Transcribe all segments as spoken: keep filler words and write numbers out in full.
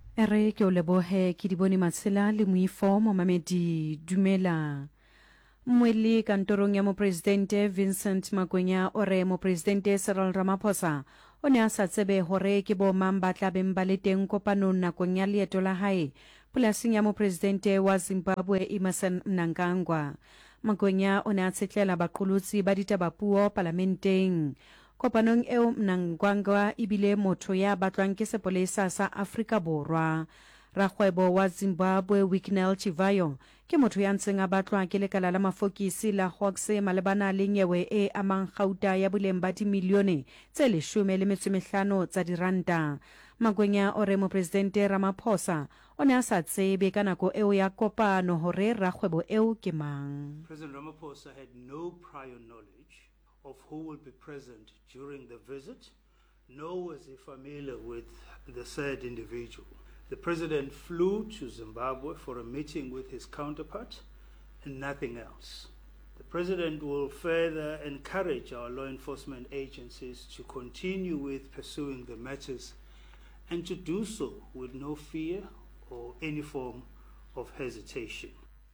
Ere ke o lebohe ke di bone Matsela le Moifo mo mamedi dumela. Mweli kantorong ya mopresidente Vincent Magwenya o re mopresidente Cyril Ramaphosa o ne a sa tsebe hore ke bo mang ba tla beng ba le teng kopanong nakong ya leeto la hae polasing ya mopresidente wa Zimbabwe Emmerson Mnangagwa. Magwenya o ne a tshetlela baqolotsi ba ditabapuo parlamenteng. Kopanong eo Mnangagwa ebile motho ya batlwang ke sepolesa sa Afrika Borwa. Rakgwebo wa Zimbabwe Wicknell Chivayo ke motho ya ntseng a batlwa ke lekala la mafokisi la Hawks malebana le nyewe e amang gauta ya boleng ba dimilione tse leshome le metso e mehlano tsa diranta. Magwenya o re mopresidente Ramaphosa o ne a sa tsebe ka nako eo ya kopano hore rakgwebo eo ke mang. President Ramaphosa had no prior knowledge of who will be present during the visit, nor was he familiar with the said individual. The president flew to Zimbabwe for a meeting with his counterpart and nothing else. The president will further encourage our law enforcement agencies to continue with pursuing the matters and to do so with no fear or any form of hesitation.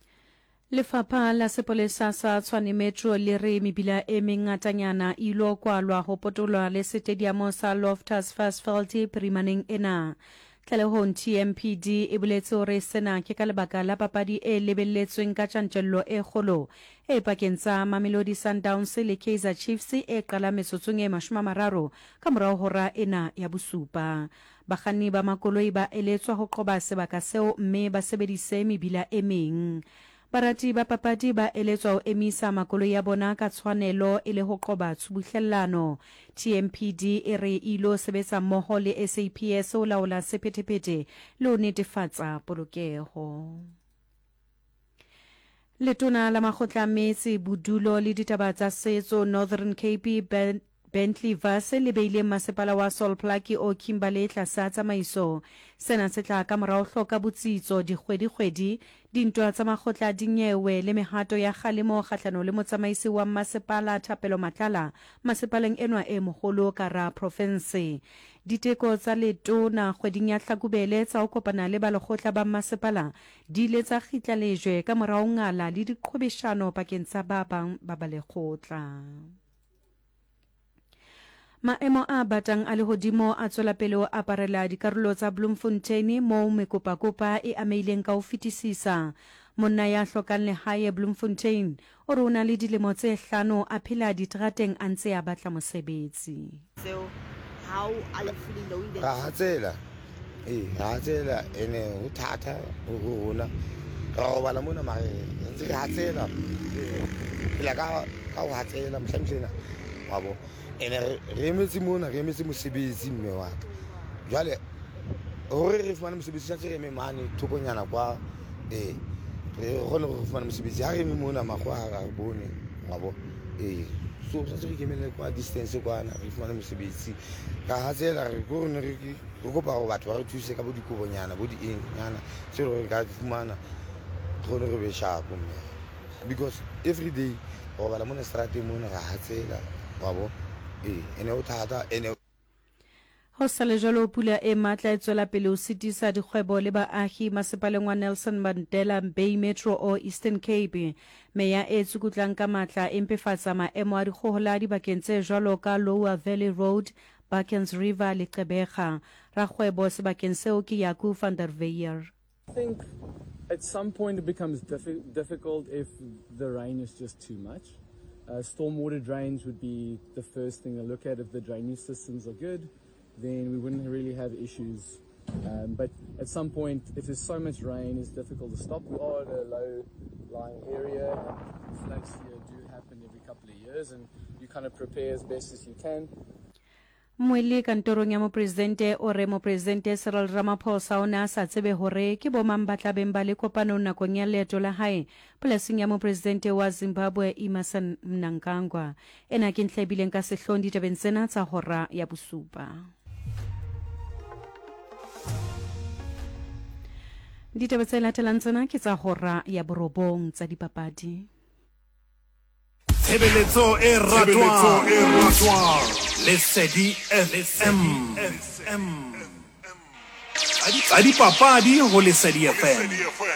Lefapha la sepolesa sa Tshwane Metro le re mebila e mengatanyana ilo kwalwa ho potolwa le stadium sa Loftus Versfeld primaneng ena. Tlalehong T M P D e boletse hore sena ke ka lebaka la papadi e lebelletsweng ka tjantjello e kgolo e pakeng tsa Mamelodi Sundowns le Kaizer Chiefs e qala metsotsong e mashome a mararo ka morao hora ena ya bosupa. Bakganni ba makoloi ba eletswa ho qoba sebaka seo mme ba sebedise mebila e meng. Barati ba papadi ba eletswa ho emisa makoloi ya bona ka tshwanelo e le ho qoba tshubuhlellano. T M P D e re ilo sebetsa mmoho le S A P S ho laola sephethephethe le ho netefatsa polokeho. Letona la makgotla a metsi, bodulo le ditaba tsa setso Northern Cape ben Bentley Vase le beile masepala wa Sol Plaatje o Kimberley tlasa tsamaiso. Sena se tla ka morao hloka botsitso dikgwedi-kgwedi dintwa tsa makgotla dinyewe le mehato ya kgalemo kgahlano le motsamaisi wa masepala Thapelo Matlala masepaleng enwa e moholo kara province. Diteko tsa letona kgweding ya Hlakubele tsa ho kopana le balekgotla ba masepala di ile tsa khitla lejwe ka morao ngala le diqhwebeshano pakeng tsa ba bang ba balekgotla. Maemo a batang a lehodimo a tswela pele ho aparela dikarolo tsa Bloemfontein moo mekopakopa e ameileng ka ho fetisisa. Monna ya hlokang lehae Bloemfontein o re o na le dilemo tse hlano a phela diterateng a ntse a batla mosebetsi. So how are you feeling knowing that? Ha tsela eh ha tsela ene ho thata ho rona ka ho bala mona mare ntse ha tsela ila ka ka ho tsela mhlamhlena wabo ene re emetse mona re emetse mosebetsi mme wa ka jwale hore re fumane mosebetsi tsa re memane thokonyana kwa eh re gone go fumana mosebetsi ha re eme mona magwa ga bone wabo eh so tsa re kemele kwa distance kwana re fumane mosebetsi ka ha tsela re go ne re go kopa go batho ba re thuse ka bo dikobonyana bo di eng nyana se re ka fumana gone re be sharp mme because every day go bala mona strate mona ga ha tsela wabo ene o thata ene ho sale jalo pula e matla e tswela pele o sitisa dikgwebo le baahi masepaleng wa Nelson Mandela Bay Metro o Eastern Cape. Meya e tsukutlang ka matla e mpefatsa maemo a dikgohola dibakeng tse jwalo ka Lower Valley Road, Buckens River le Qebega. Rakgwebo sebakeng seo ke Yaku van der Veer. I think at some point it becomes diffi difficult if the rain is just too much. Uh, stormwater drains would be the first thing to look at. If the drainage systems are good, then we wouldn't really have issues. Um, but at some point, if there's so much rain, it's difficult to stop. We are in a low-lying area, and floods here do happen every couple of years, and you kind of prepare as best as you can. Mweli kantorong ya mopresidente o re mopresidente Cyril Ramaphosa o ne a sa tsebe hore ke bo mang ba tla beng ba le kopano nakong ya leeto la hae polasing ya mopresidente wa Zimbabwe Emmerson Mnangagwa. Ena ke ntlha e bileng ka sehlong ditabeng tsena tsa hora ya bosupa. Ditaba tse latelang tsena ke tsa hora ya borobong tsa dipapadi. Tshebeletso e ratwa Lesedi F M. tsa dipapadi ho Lesedi F M.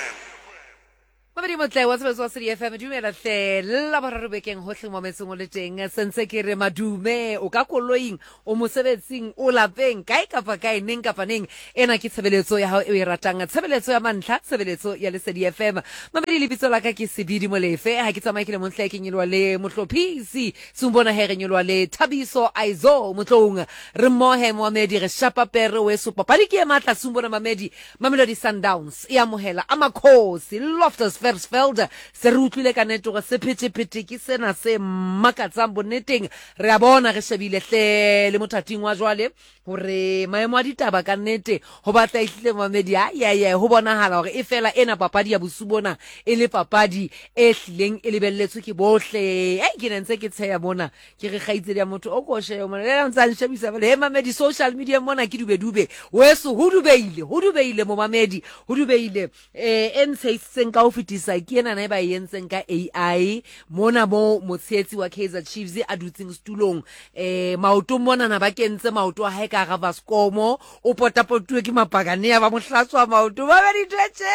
Mamedi motle wa sebetso wa Lesedi F M dumela hle la boraro bekeng hohle mo metseng o le teng sentse ke re madume o ka koloing o mosebetsing o lapeng kae kapa kae neng kapa neng ena ke tshebeletso ya hao e e ratang tshebeletso ya mantlha tshebeletso ya Lesedi F M. Mamedi lebitso la ka ke Sebidi Molefe ha ke tsamaya ke le montle ke nyelwa le mohlophisi sumbona here nyelwa le Thabiso Aizo motlong re mohe Mohamedi re shapa pere we supa padi ke matla sumbona Mamedi Mamelodi Sundowns ya mohela amakhosi Loftus Versfeld se re utlwile ka netoro se phete-phete ke sena se makatsang bonneteng re a bona re shebile hle le mothating wa jwale hore maemo a ditaba ka nnete ho batla ihlile Mamedi ya ya ho bonahala hore e fela ena papadi ya bosubona e le papadi e hlileng e lebelletswe ke bohle ai ke nentse ke tsheya mona ke re gaitse ya motho o ko sheya mona le ntsa nshebisa le Mamedi social media mona ke dube dube weso ho dubeile ho dubeile mo Mamedi ho dubeile eh ntse ka ofitisa ke ena na ba yentseng ka A I mona mo motshetsi wa Kaizer Chiefs a dutseng stulong eh maoto mona na ba kentse maoto a hae ka ga Vascomo o potapotwe ke mapagane ya ba mohlatswa maoto ba ba ditwetse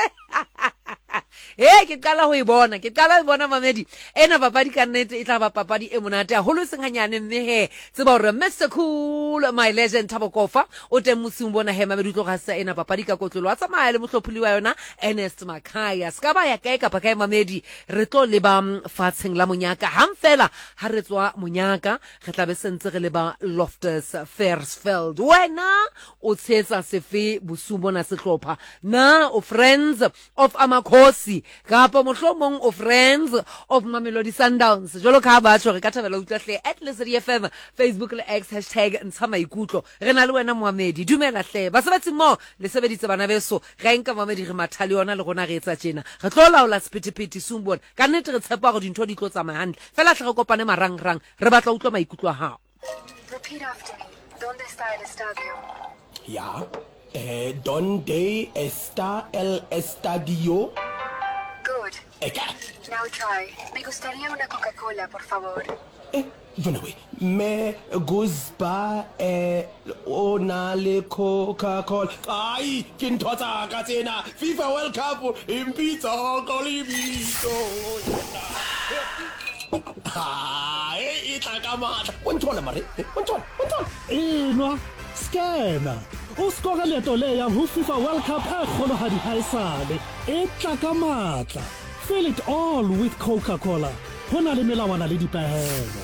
eh ke qala ho e bona ke qala ho bona Mamedi ena papadi ka nnete e tla ba papadi e monate ho lo senghanyane mme he tseba hore Mister Cool my legend Thabo Kofa o teng musung bona he Mamedi tlo ga sa ena papadi ka kotlolo a tsamaya le mohlophuli wa yona Ernest Makhaya ska ba ya kae kapa kae Mamedi re tlo le ba fatsheng la monyaka hang fela ha re tswa monyaka re tla be sentse re le ba Loftus Versfeld wena o tshetsa sefe bosubona sehlopha na o friends of Amakhosi kapa mohlomong of friends of Mamelodi Sundowns jolo ka ba tshore ka thabela utlahle at Lesedi F M Facebook le X hashtag ntshama ikutlo re na le wena Mohamedi dumela hle ba sebetsi mo le sebeditse bana beso ga enka Mamedi re mathali yona le gona re etsa tjena re tlo laola sephetephete sumbona ka nnete re tshepa go dintho di tlo tsamaya hantle fela hle re kopane marang rang re batla utlwa maikutlo a hao. Repeat after me. ¿Dónde está el estadio? Ya. Eh, ¿dónde está el estadio? Good. Eka. Now try. Me gustaría una Coca-Cola, por favor. Eh, bueno, güey. Me gusta eh, una le Coca-Cola. Ay, ¿quién toza casena? FIFA World Cup in pizza colibito. Ah, eh, itakamata. Wanthola mare. Wanthola, wanthola. Eh, no. Scammer. O skora leto le ya ho FIFA World Cup e kgolo ha di haisale. E tla ka matla. Fill it all with Coca-Cola. Hona le melawana le dipehelo.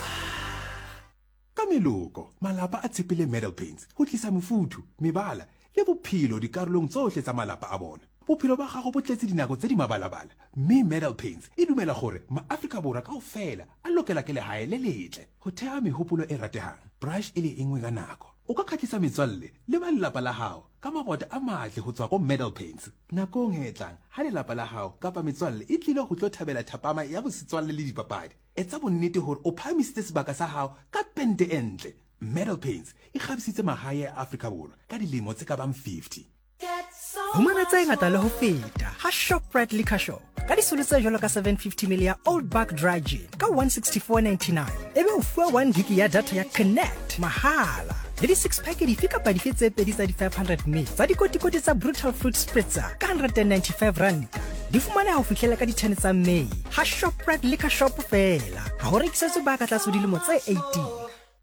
Ka meloko, malapa a tshepile Medal Paints ho tlisa mofuthu, mebala le bophelo dikarolong tsohle tsa malapa a bona. Bophelo ba gago bo tletse dinako tse di mabalabala. Mme Medal Paints e dumela gore maAfrika Borwa kaofela a lokela ke lehae le letle ho thea mehopolo e ratehang. Brush e le engwe ka nako. O ka khatlisa metswalle le ba lelapa la hao ka maboto a matle ho tswa go Medal Paints. Nakong e tlang ha lelapa la hao kapa metswalle e tlile go tlo thabela thapama ya bosetswalle le dipapadi. Etsa bonnete hore o phamisitse sebaka sa hao ka pente entle. Medal Paints e kgabisitse mahae a Afrika Borwa ka dilemo tse ka bang fifty. Humana tse ngata le ho feta ha Shoprite Liquor Shop ka disolo tse jwalo ka seven fifty milliliters Old Buck Dry Gin ka one sixty-four ninety-nine ebe o fuwa one gig ya data ya Connect mahala le di six pack di fika pa di fetse pedi tsa di five hundred milliliters tsa dikotikoti tsa Brutal Fruit Spritzer ka one hundred ninety-five rand di fumane ha o fihlela ka di ten tsa May ha Shoprite Liquor Shop fela ha ho rekisetswe ba ka tla so dilemo tse eighteen.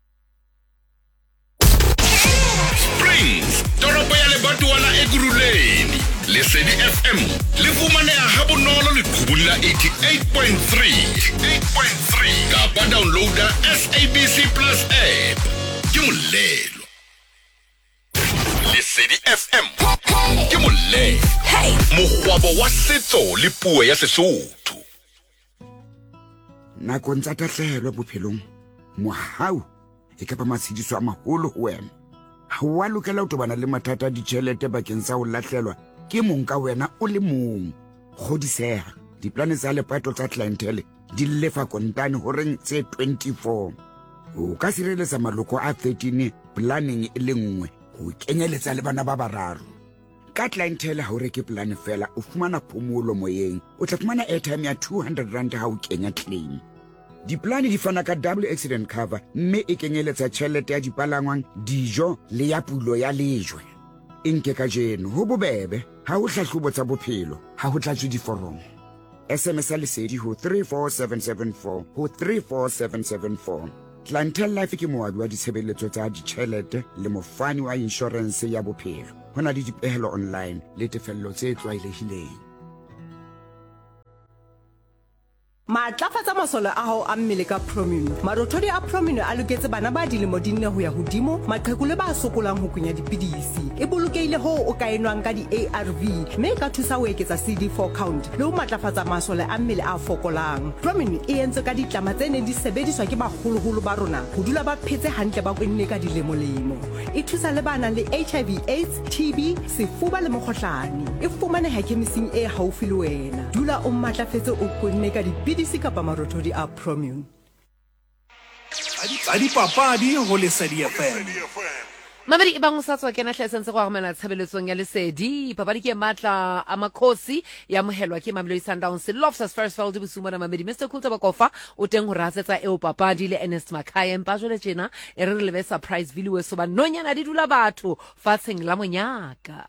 Springs toropo ya lebatowana e Guruleni Lesedi F M le fumaneha ha bonolo le qhubulla eighty-eight point three eight point three ka downloader S A B C Plus app ke molelo Lesedi F M ke molelo hey mogwabo wa setso le puo ya Sesotho nakong tsa tahlehelo bophelong mohau e ka ba matshidiso a maholo ho wena ha wa lokela ho tobana le mathata a ditjhelete bakeng sa ho lahlelwa ke mong ka wena o le mong godiseha diplane tsa lepato tsa clientele di lefa kontane ho reng tse twenty-four o ka sireletsa maloko a thirteen planning e le nngwe ho kenyeletsa le bana ba bararo ka clientele ha o reke plan fela o fumana phomolo moyeng o tla fumana airtime ya two hundred rand ha o kenya claim. Diplane di fana ka double accident cover mme e kenyeletsa tjhelete ya dipalangwang dijo le ya pulo ya lejwe e nke ka jeno ho bobebe ha o hlahlobo tsa bophelo ha ho tlatswe diforomo. S M S lesedi ho three four seven seven four ho three four seven seven four. Clientele Life ke moabi wa ditshebeletso tsa ditjhelete le mofani wa insurance ya bophelo. Hona le dipehelo online le tefello tse tlwaelehileng. Matlafatsa masole a hao a mmele ka Promune. Marothodi a Promune a loketse bana ba dilemo di nne ho ya hodimo, maqheku le ba sokolang ho kunya dipidisi. E bolokehile ho o ka enwang ka di-A R V, mme e ka thusa ho eketsa C D four count le ho matlafatsa masole a mmele a fokolang. Promune e entse ka ditlama tse neng di sebediswa ke baholoholo ba rona ho dula ba phetse hantle ba kwenne ka dilemo-lemo. E thusa le bana le H I V AIDS, T B, sefuba le mokgohlane. E fumaneha khemising e haufi le wena. Dula o matlafetse o kwenne ka dipidisi kapa marothodi a Promune. Tsa dipapadi ho Lesedi F M. Mamedi e bang o sa tswa kena tlhaseletse go amela tshabeletsong ya Lesedi. Papadi ke matla a makhosi ya mohelwa ke Mamelodi Sundowns. Loftus Versfeld di busuma na Mamedi. Mister Kulta Bakofa o teng ho rasetsa eo papadi le Ernest Makhaya empa jole tjena e re lebe surprise video so ba nonyana di dula batho fatsheng la monyaka.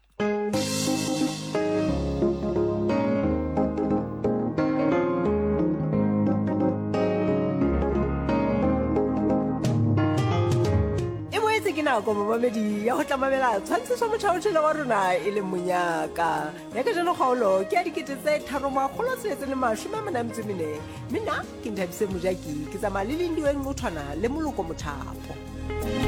Ko Mamedi ya go tlamamela tshwantshiso motšhaotšhele wa rona e le monyaka ya ka jeno kgaolo ke ya dikete tse tharo makgolo a tsheletse le mashome a mane a metso e mene. Mme nna ke Nthabise Mojaki ke tsamaya le lendiweng o tshwana le Moloko Mothapo.